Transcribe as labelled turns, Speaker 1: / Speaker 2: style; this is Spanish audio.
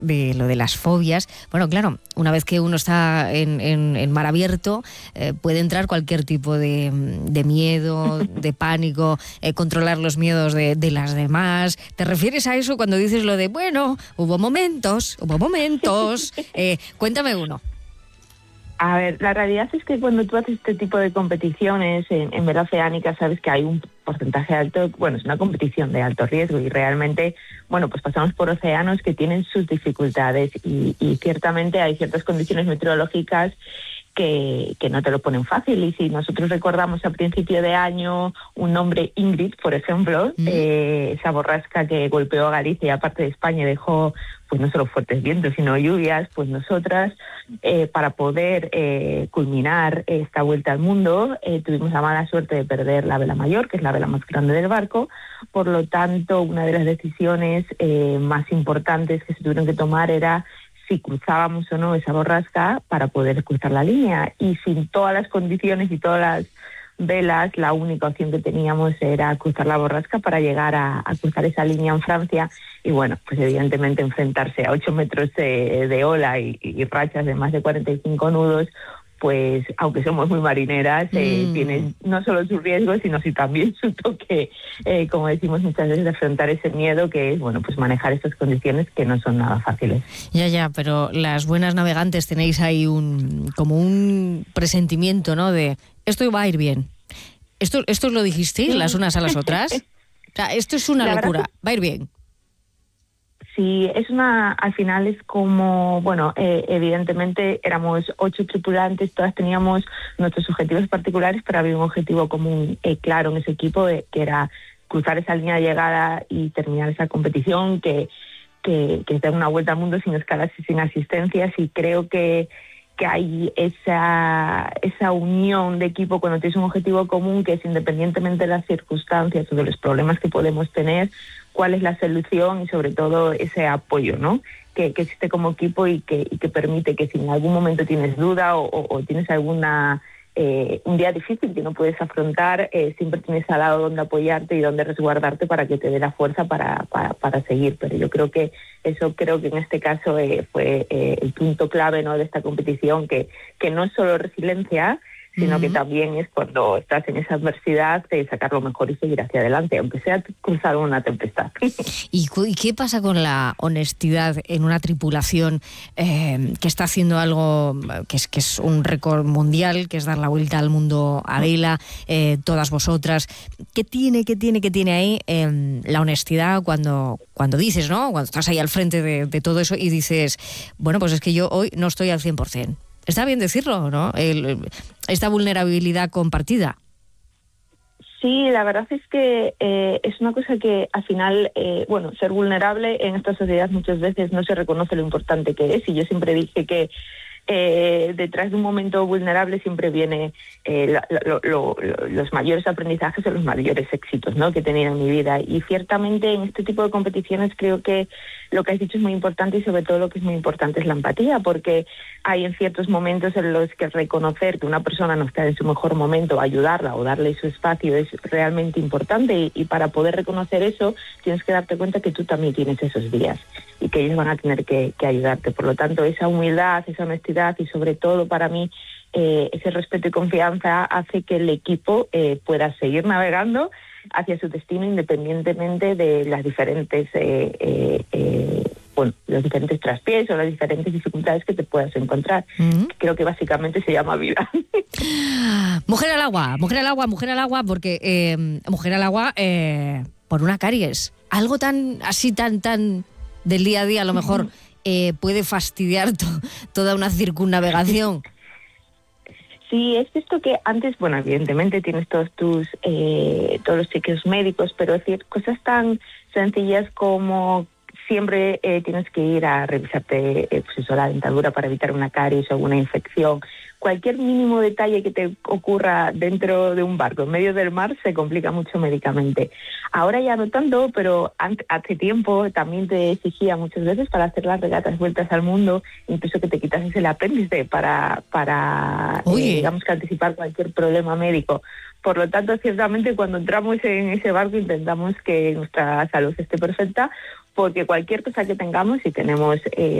Speaker 1: de lo de las fobias. Bueno, claro, una vez que uno está en mar abierto, puede entrar cualquier tipo de miedo, de pánico, controlar los miedos de las demás. ¿Te refieres a eso cuando dices lo de, bueno, hubo momentos? Cuéntame uno.
Speaker 2: A ver, la realidad es que cuando tú haces este tipo de competiciones en vela oceánica, sabes que hay un porcentaje alto, bueno, es una competición de alto riesgo y realmente, bueno, pues pasamos por océanos que tienen sus dificultades y ciertamente hay ciertas condiciones meteorológicas que no te lo ponen fácil. Y si nosotros recordamos a principio de año un nombre, Ingrid, por ejemplo, esa borrasca que golpeó a Galicia y aparte de España dejó pues no solo fuertes vientos, sino lluvias, pues nosotras, para poder culminar esta vuelta al mundo, tuvimos la mala suerte de perder la vela mayor, que es la vela más grande del barco. Por lo tanto, una de las decisiones más importantes que se tuvieron que tomar era si cruzábamos o no esa borrasca para poder cruzar la línea. Y sin todas las condiciones y todas las velas, la única opción que teníamos era cruzar la borrasca para llegar a cruzar esa línea en Francia. Y bueno, pues evidentemente enfrentarse a 8 metros de ola y rachas de más de 45 nudos, pues aunque somos muy marineras, tiene no solo sus riesgos, sino sí también su toque, como decimos muchas veces, de afrontar ese miedo que es, bueno, pues manejar estas condiciones que no son nada fáciles.
Speaker 1: Ya, pero las buenas navegantes tenéis ahí como un presentimiento, ¿no? De esto va a ir bien. ¿Esto os lo dijisteis las unas a las otras? O sea, esto es una locura, va a ir bien.
Speaker 2: Sí, al final es como, bueno, evidentemente éramos 8 tripulantes, todas teníamos nuestros objetivos particulares, pero había un objetivo común claro en ese equipo, que era cruzar esa línea de llegada y terminar esa competición, que es dar una vuelta al mundo sin escalas y sin asistencias. Y creo que hay esa unión de equipo cuando tienes un objetivo común, que es independientemente de las circunstancias o de los problemas que podemos tener, cuál es la solución y sobre todo ese apoyo, ¿no?, que existe como equipo y que permite que si en algún momento tienes duda o tienes un día difícil que no puedes afrontar, siempre tienes al lado donde apoyarte y donde resguardarte para que te dé la fuerza para seguir. Pero yo creo que en este caso fue el punto clave, ¿no?, de esta competición, que no es solo resiliencia, sino que también es cuando estás en esa adversidad de sacar lo mejor y seguir hacia adelante, aunque sea cruzar una tempestad.
Speaker 1: ¿Y qué pasa con la honestidad en una tripulación que está haciendo algo que es un récord mundial, que es dar la vuelta al mundo a vela, todas vosotras? ¿Qué tiene ahí la honestidad cuando dices, ¿no?, cuando estás ahí al frente de todo eso y dices, bueno, pues es que yo hoy no estoy al 100%? Está bien decirlo, ¿no? Esta vulnerabilidad compartida.
Speaker 2: Sí, la verdad es que es una cosa que al final, ser vulnerable en esta sociedad muchas veces no se reconoce lo importante que es. Y yo siempre dije que detrás de un momento vulnerable siempre viene los mayores aprendizajes o los mayores éxitos, ¿no?, que he tenido en mi vida. Y ciertamente en este tipo de competiciones creo que lo que has dicho es muy importante, y sobre todo lo que es muy importante es la empatía, porque hay en ciertos momentos en los que reconocer que una persona no está en su mejor momento, ayudarla o darle su espacio es realmente importante, y para poder reconocer eso tienes que darte cuenta que tú también tienes esos días y que ellos van a tener que ayudarte. Por lo tanto, esa humildad, esa honestidad y sobre todo para mí ese respeto y confianza hace que el equipo pueda seguir navegando hacia su destino independientemente de las diferentes los diferentes traspiés o las diferentes dificultades que te puedas encontrar. Creo que básicamente se llama vida.
Speaker 1: Mujer al agua, porque mujer al agua por una caries. Algo tan del día a día a lo mejor puede fastidiar toda una circunnavegación.
Speaker 2: Sí, es esto que antes, bueno, evidentemente tienes todos los chequeos médicos, pero es decir, cosas tan sencillas como siempre tienes que ir a revisarte la dentadura para evitar una caries o alguna infección. Cualquier mínimo detalle que te ocurra dentro de un barco, en medio del mar, se complica mucho médicamente. Ahora ya no tanto, pero hace tiempo también te exigía muchas veces para hacer las regatas vueltas al mundo, incluso que te quitases el apéndice para digamos que anticipar cualquier problema médico. Por lo tanto, ciertamente cuando entramos en ese barco intentamos que nuestra salud esté perfecta, porque cualquier cosa que tengamos, si tenemos